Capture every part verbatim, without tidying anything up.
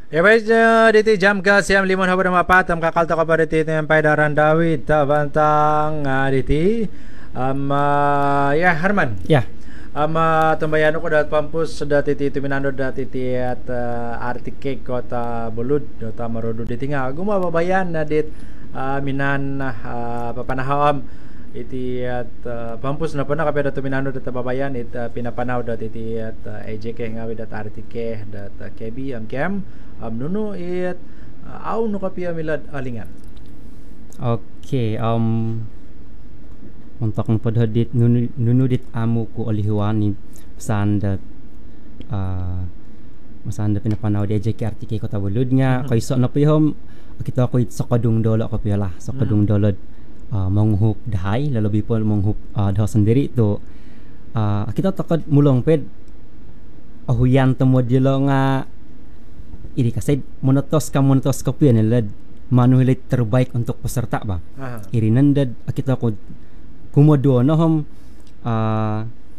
Ya baik, eh, diti jam ke siam limon habar mapatam kakal to kabar diti yang paidaran Dawid tabantang ah, diti um, ah, ya Herman Ya, ama tumbayano ko dat pampus dat iti tuminando dat iti at uh, artike kota bulud dota marodo diti nga gumababayan na dit ah, minan uh, papanaham iti at uh, pampus na pa na kapeda tuminando dat babayan it uh, pinapanaw dat iti at uh, A J K nga dat artike dat uh, kebi am kem am nuno it uh, aw no kapia milad alingan. oke. Um, untuk npadhadit nunu- nunudit amu ku olihuani sanda uh, masanda pinapanaw di J K artike kota buludnya Mhm. kaiso na pihom kita ko sa kadung dolo ko piala sa kadung dolo uh, manghup dahay lalabi po manghup uh, daw sendiri to uh, kita takad mulong ped ahuyan temo dilo nga ini kasi monotos ka monotos ka pian lad manuhilit terbaik untuk peserta ba Aha. irinandad kita ko kumodo no hom uh,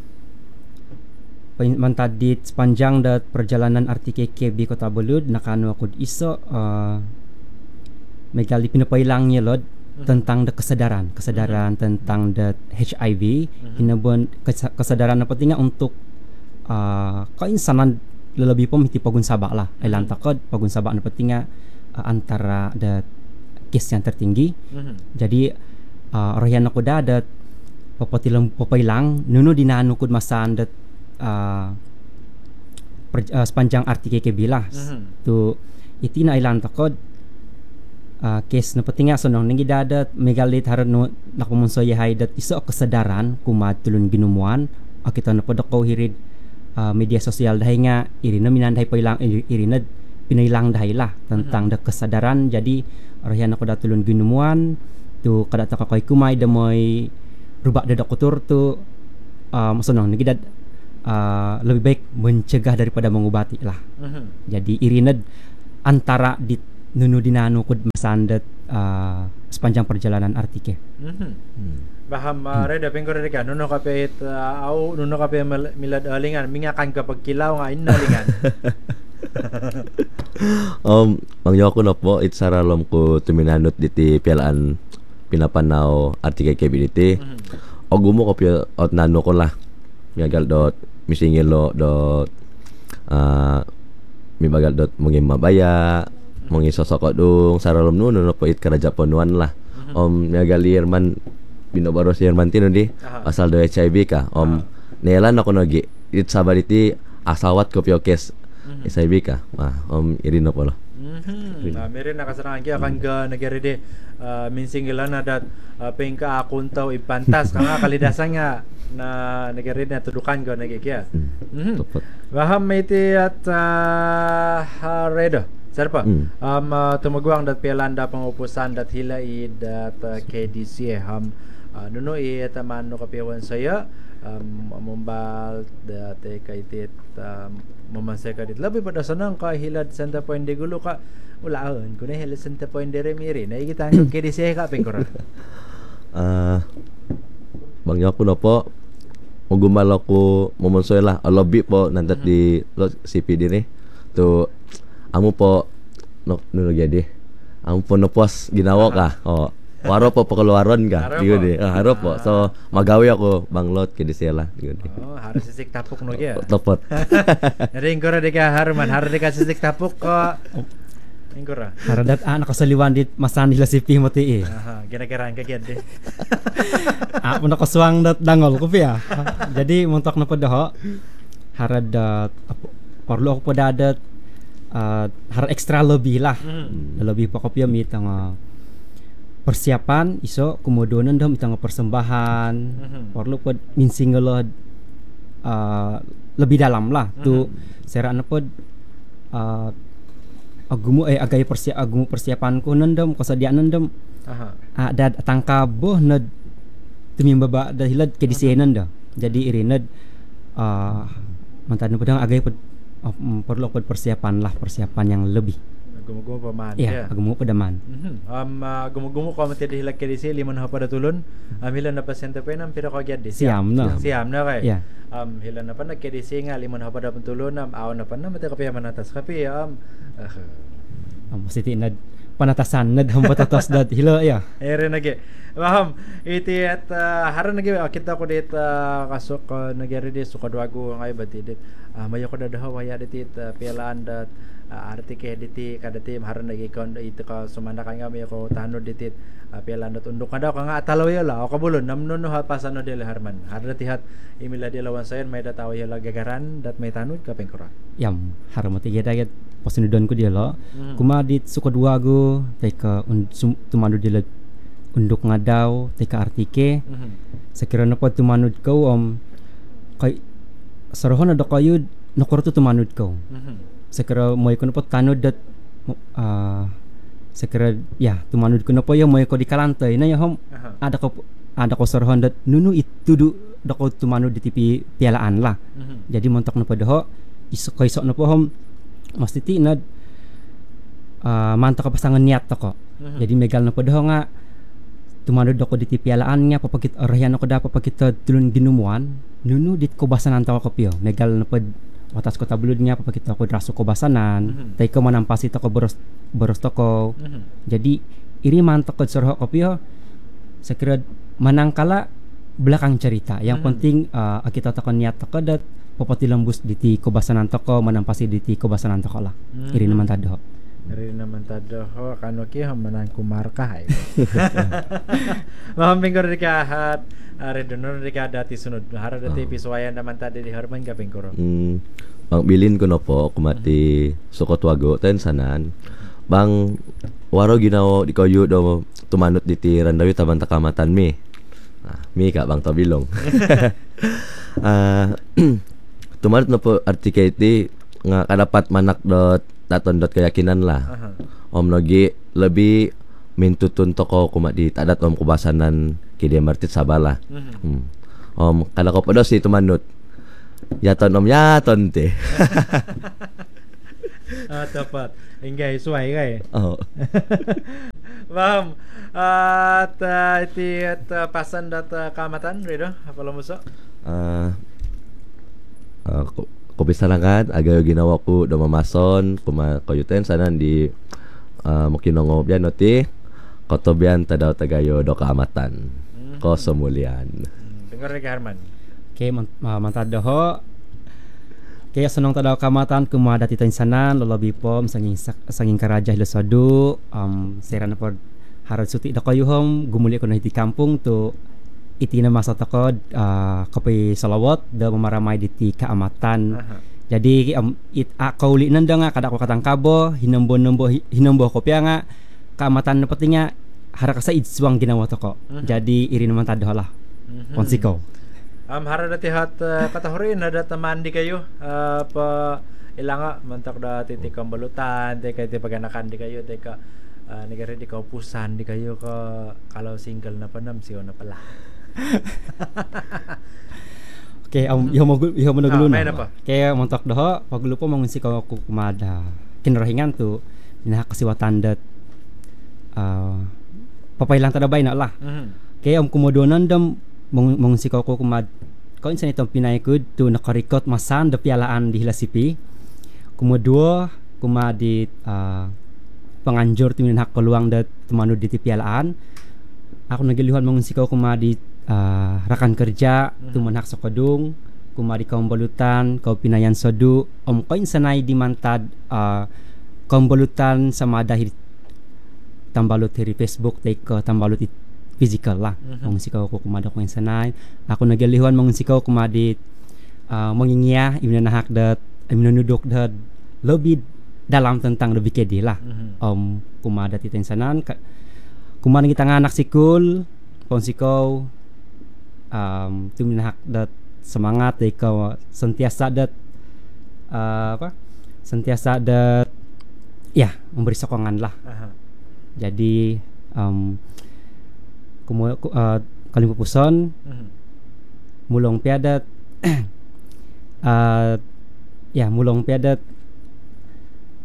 mantadit sepanjang dat perjalanan artike di Kota Belud nakano ako iso uh, megali pinapailang niya lod tentang da kesadaran kesadaran tentang da H I V hinabon kes- kesadaran na pati nga untuk uh, kainsanan lalabi po miti pagunsaba lah ay lantakod pagunsaba na pati nga uh, antara da case yang tertinggi Mhm. jadi uh, rohyan ako dadat papatilang papailang nuno dinano kud masan dat uh, per, uh, sepanjang artike ke bilas Mhm. tu iti na ilan takod uh, case na pati nga sonong ningi dadat megalit haran no nakumunsoy hay dat iso kesadaran kumad tulun ginumuan akita na pod ako hirid uh, media sosial dahay nga iri na minanday pailang iri, iri na pinailang dahay lah tentang da kesadaran jadi rohyan ako datulun ginumuan tu kadata ka koy kumay da moy rubak dadak kotor tu uh, masonong nagidad uh, lebih baik mencegah daripada mengobati lah. Mhm. Jadi irinad antara di nunu dinano kud masandat uh, sepanjang perjalanan artike. Mhm. Baham uh, reda pengko reda kan nuno kapit uh, au nuno kapit mel- milad alingan mingakan kapag kilaw nga inalingan. Um, mangyo ko na po, itsaralom ko tuminanot diti pialaan pinapanaw artike kebiditi. Mhm. O gumo ko pia ot nano ko lah. Miagal dot misingil lo dot ah mibagal dot mungin mabaya, mungin sosok dong saralom nuno no po it karaja ponuan lah. Om miagal Irman binobaro si Irman tino di Aha. asal do H I V ka. Om nelan ako nogi it sabariti asawat ko pio kes H I V ka. Ah, om irino po lo. Mhm. Na meron nakasarangan kaya kan ga nagerede uh, minsingilan na dat uh, pengka akuntaw ipantas kanga kalidasan nga na nagerede na tudukan go nagikya. Mhm. Tepat. Baham iti at uh, uh, redo. Serpa. Mm. Um uh, tumagwang dat pelanda pangupusan dat hilai dat uh, K D C ham uh, nuno i taman no kapiwan saya um mumbal dat eh, kaitit um, mamansay ka dit labi pada sanang ka hilad Santa Poinde gulo ka ulaon kuno hilad Santa Poinde remiri na ikita ang K D C ka pengkora. Ah, bang ko na po. Magumalo ko mumunsoy lah. Alobi po nandat di lo C P D ni. Tu amo po no nuno jadi. Amo po no pos ginawa ka. Oh, waro po pakaluaron ka. Haro Di po. di. Ah, haro po. So magawi ako banglot kay disela. Di di. Oh, harus sisik tapuk no kya. Topot. Jadi ingkora de ka Harman, harus de ka sisik tapuk ko. Ingkora. Haradat ah nakasaliwan dit masan nila si Pimo ti eh. Aha, kira-kira ka gyud de. Ah mo nakaswang dat dangol ko pia. Jadi muntok na podaho haradat perlu ako podadat uh, har extra lebih lah. Mhm. Lebih pa ko pia mitang uh, persiapan iso kumodonan dom itang persembahan Mhm. perlu pod minsingelod uh, lebih dalam lah tu sera na pod uh, agumo eh agay persia agumo persiapan ko nandom kasadiaan nandom Aha. uh, dad tangka boh nad tumimbaba dahilad kedisihenan da jadi irinad uh, mantan pedang agay pod uh, perlu pod persiapan lah persiapan yang lebih gumo-gumo paman. Ya, agumo pedaman. Mhm. Um uh, gumo-gumo ko man tidi hilak kedi si limon ha pada tulun. Um hilan na pasente pa nam pira ko gyad di. Siam na. Siam na kay. Ya. Um hilan na pa nagkedi si nga limon ha pada tulun nam aw na pa na mate kapiya manatas kapi um. Uh, Um, Siti na panatasan nad hamba tatas dad hila ya. Ere nage. Paham. Iti at uh, haran nage kita ko dit uh, kasok uh, nagyari di sukadwago ngay bati dit. Uh, mayo ko dadaw waya dit uh, pialaan dat uh, arti ke diti kadati haran nage kon ito ka sumanda ka nga mayo ko tanod dit uh, pialaan dat undok nga daw ka nga atalaw yala o kabulon namnon no ha pasano dele harman. Haran tihat imila di lawan sayon may dataw yala gagaran dat may tanod ka pengkora. Yam haramati geda pasunudon ko dia lo. Hmm. Kumadit sukadwago teka un, sum, tumanud dia undok nga daw teka artike. Mhm. Sekira na po tumanud ko um kay sarohon na kayo nakorto tumanud ko. Mhm. Sekira moy ko na po tanod dat uh, sekira ya tumanud ko na po yo moy ko di kalantay na yo hom Aha. ada ko ada ko sarohon dat nunu itudu dako tumanud di tipi pialaan lah. Mhm. Jadi montok na po daho iso ko iso na po hom masti tinad uh, mantok ka pasangan niat ko. Mhm. Jadi megal na po daho nga tumanod ako di pialaan nga papakit arayan ako da papakit tulun ginumuan nunu dit ko basanan taw ko pio megal na pod watas ko tabulod nga papakit ako draso ko basanan Mhm. tay ko manampasi to ko boros boros to ko. Mhm. Jadi iri mantok ko sorho ko pio sakira manangkala belakang cerita yang Mhm. penting uh, kita takon niat to ko dat popoti lembus di ti ko basanan to ko manampasi di ti ko basanan to ko lah. Mhm. Iri naman tado. Iri naman tado ho kanu ki hamanan kumarkah ay. Mahamping ko rin kahat are donor rin ka dati sunod. Hara dati Oh. pisuwayan naman tadi di Harman kaping ko. Hmm, bang bilin ko na po kumati sukotwago ten sanan. Bang waro ginaw di kayo do tumanot diti randawi tabang takamatan mi. Ah, mi ka bang tabilong. Ah, tumanot na po artike iti nga kadapat manak dot taton dot keyakinan lah. Aha. Om lagi lebih mintutun toko kumat di tadat om kubasanan kide martit sabala. Mhm. Hmm. Om kada ko pedos si tumanut. Yaton om yaton te. Ah tepat. Ingay suway kay. Oh. Paham. At uh, iti at uh, pasan dat uh, kamatan redo apa lo muso? Ah. Uh, ko, ko bisa langkat agayo ginawa ko do mamason kuma koyuten sanan di uh, mokinongo bian oti kotobian tadaw tagayo do kaamatan. Mhm. Ko semulian. Hmm, dengar rin ka Harman. Oke, man, uh, mantad ho. Kaya senong tadaw kamatan kumada tito insanan lolobi pom sanging sak- sanging karaja hilosadu um seran por harad suti da kayo hom gumuli ko na iti kampung to iti na masa tako uh, kape salawat da mamaramay diti kaamatan. Aha. Jadi um, it a kauli nanda nga kada ko katangkabo hinambo-nambo hinambo ko pia nga kaamatan na pati nga haraka sa itswang ginawa to ko. Mhm. Jadi iri naman tadho lah. Mhm. Konsiko. Am hara dati hat uh, katahurin ada teman di kayo uh, pa ilanga mantak da titi kambalutan teka iti paganakan di kayo teka uh, negara di kaupusan di kayo ka kalau single na panam siyo na pala. Oke, um, iho mo iho mo Ah, nagulo may na na. pa. Kaya montok doho paglupo mangunsi ko ako kumada. Kinrahingan tu pinakasiwatan dat uh, papailang tadabay na lah. Mhm. Kaya um kumodonan dam mong mangunsi ko ako kumad. Kau insan itong pinaykod tu nakarikot masan da pialaan di Hilasipi. Kumodua kumadi uh, panganjur tu minhak peluang dat tumanud di pialaan. Ako nagilihan mangunsi ko kumadi uh, rakan kerja Mhm. tu manhak sa kadung kumadi kaum balutan kau pinayan sodu om koin sanay di mantad uh, kaum balutan sama dahil tambalut dari Facebook take ko tambalut it physical lah. Mhm. Mangunsi ko ko kumada ko sanay ako nagilihan mangunsi ko kumadi uh, mangingiya iminanahak dat iminanudok dat lebih dalam tentang lebih kedi lah. Mhm. Om kumada titen sanan ka, kuman kita nganak sikul ponsiko um tuminahak dat semangat ikaw sentiasa dat uh, apa sentiasa dat ya memberi sokongan lah. Aha. Jadi um kumu uh, kalim pupuson Mhm. mulong piadat uh, ya mulong piadat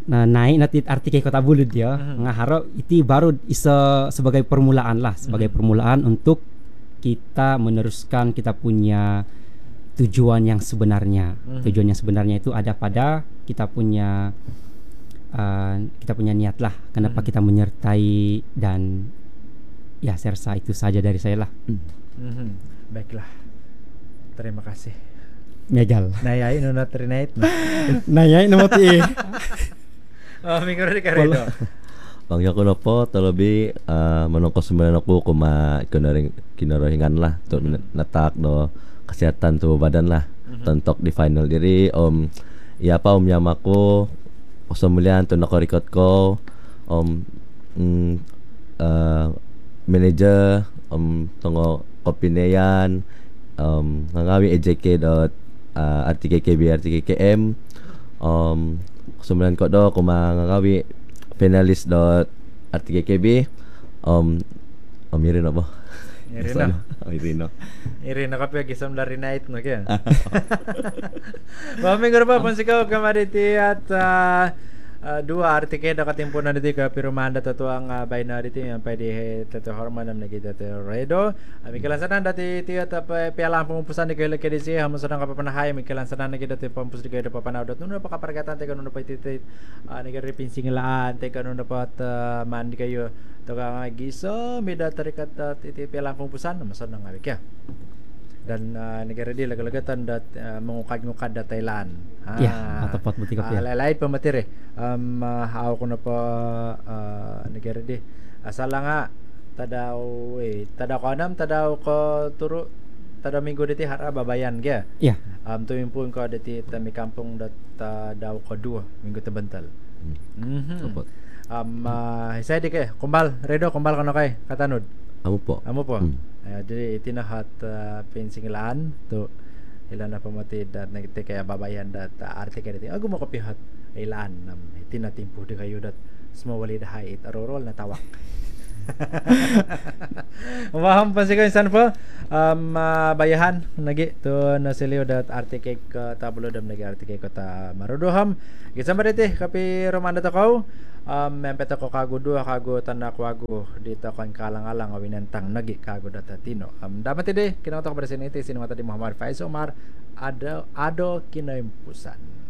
nah, naik nanti arti kayak kota Bulut ya. Mhm. Ngaharap itu baru isa sebagai permulaan lah, sebagai Mhm. permulaan untuk kita meneruskan kita punya tujuan yang sebenarnya. Mhm. Tujuan yang sebenarnya itu ada pada kita punya uh, kita punya niat lah. Kenapa Mhm. kita menyertai, dan ya saya rasa itu saja dari saya lah. Mhm. Baiklah. Terima kasih. Megal. Nah, ya ini nuna trinait. Nah ya ini mati. Oh, minggu ini karedo. Bang Yako nopo terlebih uh, menongko sembilan aku kuma kinaring kinarohingan lah untuk Mhm. natak do kesehatan tubuh badan lah. Mhm. Tontok di final diri om ya apa om yamaku sembilan tuh nako record ko om mm, uh, manager om tongo kopineyan um, ngangawi E J K dot uh, R T K K B R T K K M um, sembilan ko do kuma ngangawi finalis dot R T K K B um om Irino po Irino. oh, Irino Irino kape kisam dari night no kaya. Ba minggu pa pon sikaw kamariti at uh, uh, dua artikel da katimpunan diti ka pirumanda tatuang uh, binary ti yang pwede tatu hormonam na kita tatu redo. Ami kelansanan dati ti at uh, pialang pumupusan di kayo laki disi hamo sadang kapapanahay mi kelansanan na kita ti pampus di kayo da papanaw dot nuno pa kapargatan te kanuno pa iti uh, nagari pinsingilaan te kanuno pa at uh, mandi kayo to ka giso mi da tarikat at iti pialang pumupusan masadang abi kya. Dan uh, negara dia laga-lagatan dat uh, mengukad-ngukad da Thailand. Ha. Ya, tepat betul Uh, ya. lain pamatir eh. Um, uh, hao ko na pa uh, negara dia. Asala nga tadaw eh tadaw ko anam tadaw ko turo tadaw minggu diti hara babayan kya. Ya. Um tumimpun ko diti tami kampung dat tadaw ko dua minggu tebental. Mhm. Opo. Um uh, saya di kay kumbal redo kumbal kono kay katanod. Amo po Amo po. Hmm. Uh, jadi itinahat uh, pinsingilaan to ilan na pamati dat nagte kaya babayan dat uh, arte kaya dati agu mo kapihat ilan nam itinatimpo di kayo dat smawali dahay it arorol na tawak. Umaham pa sigaw insan po um, uh, bayahan nagi to na silio dat arte kay ka tablo dam nagi arte kay ko ta marudoham gisamba diti kapi romanda takaw um mempeto ko kago dua kago tanak wago dito kan kalang-alang awinentang nagi kago data tino um dapat ide kinautok pada sini ti sino mata di Muhammad Faiz Omar ado ado kinaimpusan.